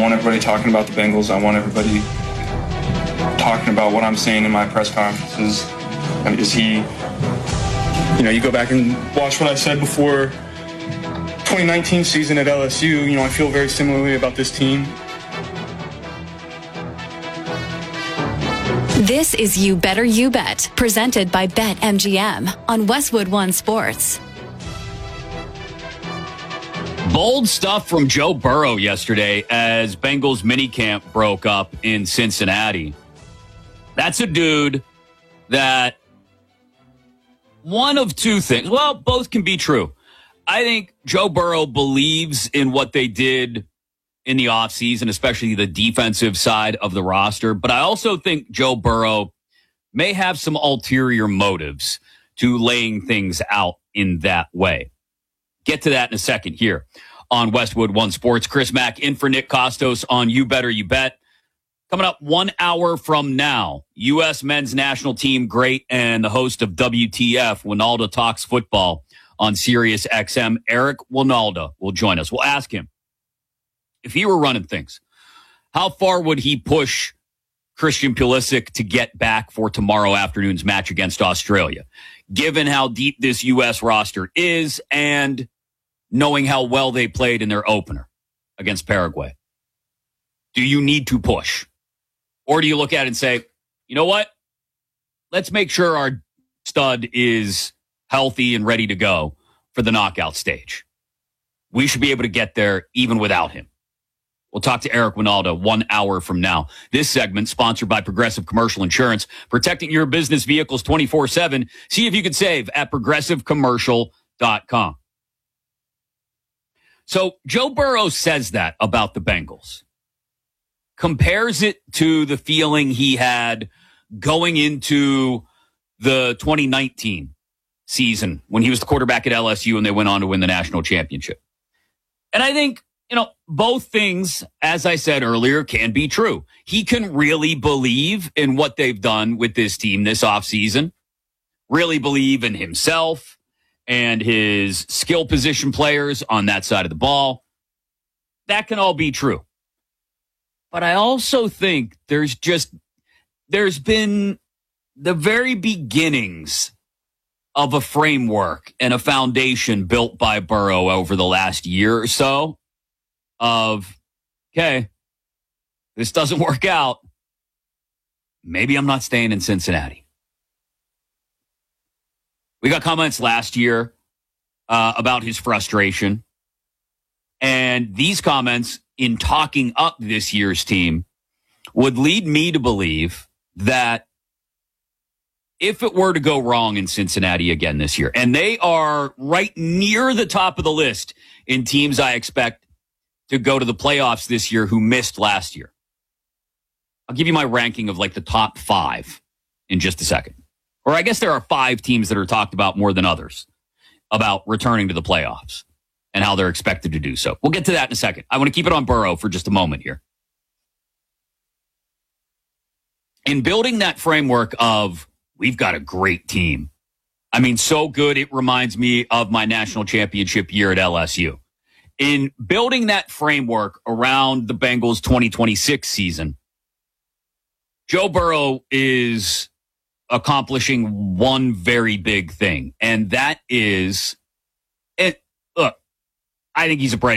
want everybody talking about the Bengals. I want everybody talking about what I'm saying in my press conferences. And is he, you go back and watch what I said before 2019 season at LSU. I feel very similarly about this team. This is You Better You Bet, presented by BetMGM on Westwood One Sports. Bold stuff from Joe Burrow yesterday as Bengals minicamp broke up in Cincinnati. That's a dude that one of two things, well, both can be true. I think Joe Burrow believes in what they did in the offseason, especially the defensive side of the roster. But I also think Joe Burrow may have some ulterior motives to laying things out in that way. Get to that in a second here on Westwood One Sports. Chris Mack in for Nick Costos on You Better You Bet. Coming up 1 hour from now, U.S. men's national team great and the host of WTF, Wynalda Talks Football on Sirius XM, Eric Wynalda will join us. We'll ask him, if he were running things, how far would he push Christian Pulisic to get back for tomorrow afternoon's match against Australia, given how deep this U.S. roster is and knowing how well they played in their opener against Paraguay? Do you need to push? Or do you look at it and say, you know what? Let's make sure our stud is healthy and ready to go for the knockout stage. We should be able to get there even without him. We'll talk to Eric Wynalda 1 hour from now. This segment sponsored by Progressive Commercial Insurance, protecting your business vehicles 24/7. See if you can save at progressivecommercial.com. So Joe Burrow says that about the Bengals. Compares it to the feeling he had going into the 2019 season when he was the quarterback at LSU and they went on to win the national championship. And I think, both things, as I said earlier, can be true. He can really believe in what they've done with this team this offseason, really believe in himself and his skill position players on that side of the ball. That can all be true. But I also think there's been the very beginnings of a framework and a foundation built by Burrow over the last year or so of, okay, this doesn't work out. Maybe I'm not staying in Cincinnati. We got comments last year about his frustration. And these comments in talking up this year's team would lead me to believe that if it were to go wrong in Cincinnati again this year, and they are right near the top of the list in teams I expect to go to the playoffs this year who missed last year. I'll give you my ranking of the top 5 in just a second. Or I guess there are 5 teams that are talked about more than others about returning to the playoffs and how they're expected to do so. We'll get to that in a second. I want to keep it on Burrow for just a moment here. In building that framework of, we've got a great team. I mean, so good, it reminds me of my national championship year at LSU. In building that framework around the Bengals 2026 season, Joe Burrow is accomplishing one very big thing, and that is, look, I think he's a bright